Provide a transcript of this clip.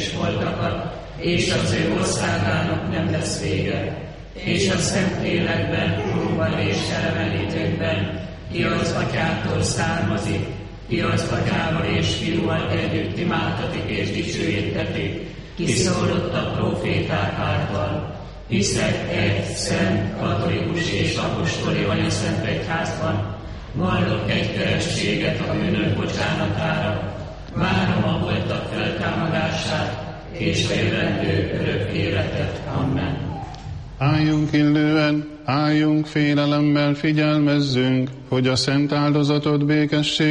és holtakat, és az ő országának nem lesz vége. És a Szentlélekben, próban és elevenítőkben, ki az Atyától származik, ki az Atyával és Fiúval együtt imádtatik és dicsőítetik, ki szólott a proféták által. Hiszek egy szent, katolikus és apostoli anyaszent egyházban, vallok egy keresztséget a bűnök bocsánatára, várom a holtak feltámadását és a jövendő örök életet. Amen. Álljunk illően, álljunk félelemmel, figyelmezzünk, hogy a szent áldozatot békesség